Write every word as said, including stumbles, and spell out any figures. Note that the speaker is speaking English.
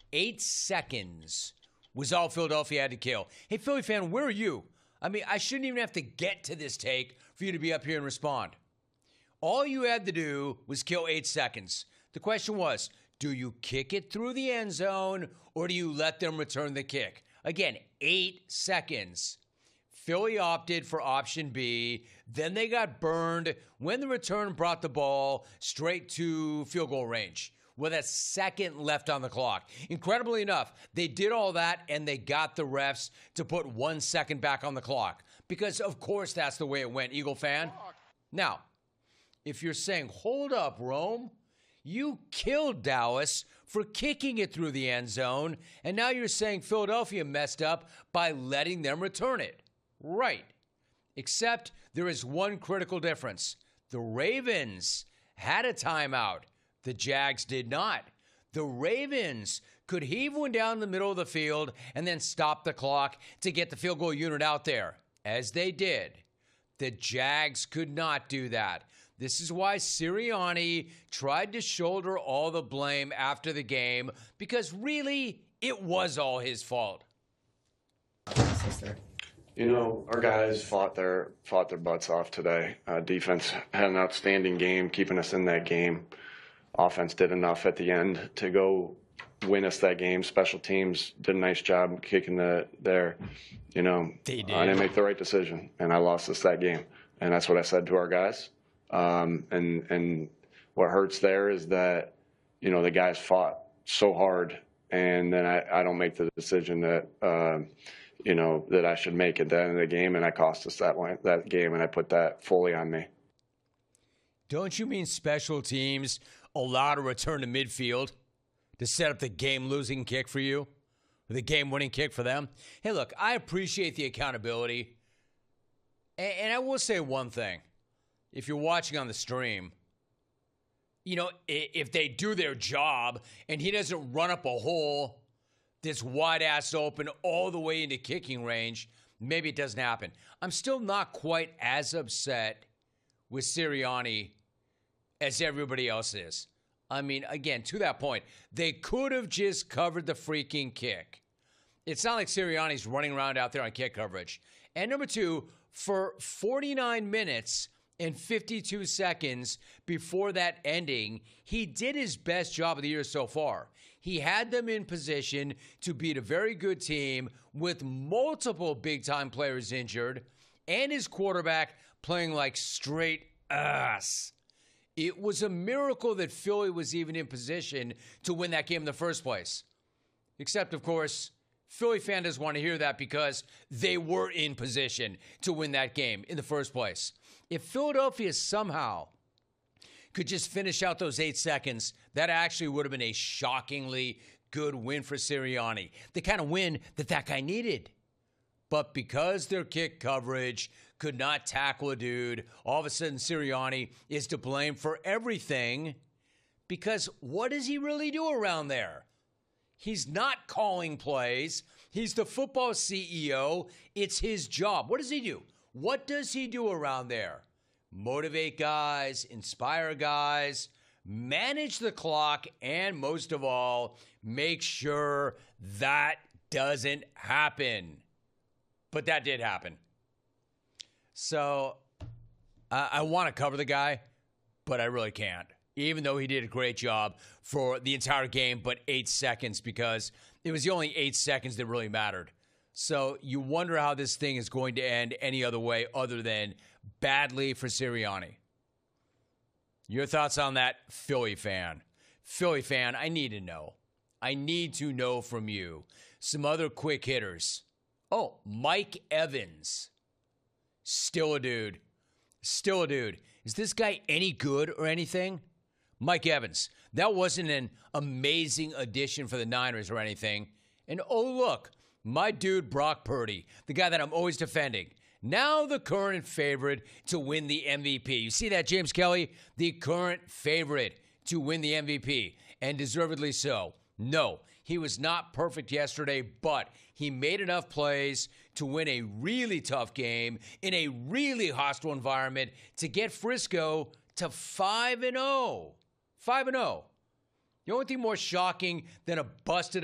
Eight seconds was all Philadelphia had to kill. Hey, Philly fan, where are you? I mean, I shouldn't even have to get to this take for you to be up here and respond. All you had to do was kill eight seconds. The question was, do you kick it through the end zone or do you let them return the kick? Again, eight seconds. Philly opted for option B. Then they got burned when the return brought the ball straight to field goal range with a second left on the clock. Incredibly enough, they did all that and they got the refs to put one second back on the clock because, of course, that's the way it went, Eagle fan. Now, if you're saying, hold up, Rome, you killed Dallas for kicking it through the end zone, and now you're saying Philadelphia messed up by letting them return it. Right. Except there is one critical difference. The Ravens had a timeout. The Jags did not. The Ravens could heave one down the middle of the field and then stop the clock to get the field goal unit out there, as they did. The Jags could not do that. This is why Sirianni tried to shoulder all the blame after the game, because really, it was all his fault. You know, our guys fought their fought their butts off today. Uh, defense had an outstanding game, keeping us in that game. Offense did enough at the end to go win us that game. Special teams did a nice job kicking the there. You know, they did. I didn't make the right decision, and I lost us that game. And that's what I said to our guys. Um, and and what hurts there is that, you know, the guys fought so hard, and then I, I don't make the decision that, uh, you know, that I should make at the end of the game, and I cost us that one, that game, and I put that fully on me. Don't you mean special teams allowed a return to midfield to set up the game-losing kick for you, the game-winning kick for them? Hey, look, I appreciate the accountability, and, and I will say one thing. If you're watching on the stream, you know, if they do their job and he doesn't run up a hole that's wide-ass open all the way into kicking range, maybe it doesn't happen. I'm still not quite as upset with Sirianni as everybody else is. I mean, again, to that point, they could have just covered the freaking kick. It's not like Sirianni's running around out there on kick coverage. And number two, for forty-nine minutes and fifty-two seconds before that ending, he did his best job of the year so far. He had them in position to beat a very good team with multiple big-time players injured and his quarterback playing like straight ass. It was a miracle that Philly was even in position to win that game in the first place. Except, of course, Philly fan doesn't want to hear that because they were in position to win that game in the first place. If Philadelphia somehow could just finish out those eight seconds, that actually would have been a shockingly good win for Sirianni. The kind of win that that guy needed. But because their kick coverage could not tackle a dude, all of a sudden Sirianni is to blame for everything. Because what does he really do around there? He's not calling plays. He's the football C E O. It's his job. What does he do? What does he do around there? Motivate guys, inspire guys, manage the clock, and most of all, make sure that doesn't happen. But that did happen. So uh, I want to cover the guy, but I really can't. Even though he did a great job for the entire game, but eight seconds, because it was the only eight seconds that really mattered. So you wonder how this thing is going to end any other way other than badly for Sirianni. Your thoughts on that, Philly fan? Philly fan, I need to know. I need to know from you. Some other quick hitters. Oh, Mike Evans. Still a dude. Still a dude. Is this guy any good or anything? Mike Evans. That wasn't an amazing addition for the Niners or anything. And oh, look, my dude Brock Purdy, the guy that I'm always defending, now the current favorite to win the M V P. You see that, James Kelly? The current favorite to win the M V P, and deservedly so. No, he was not perfect yesterday, but he made enough plays to win a really tough game in a really hostile environment to get Frisco to five and oh. five and oh. The only thing more shocking than a busted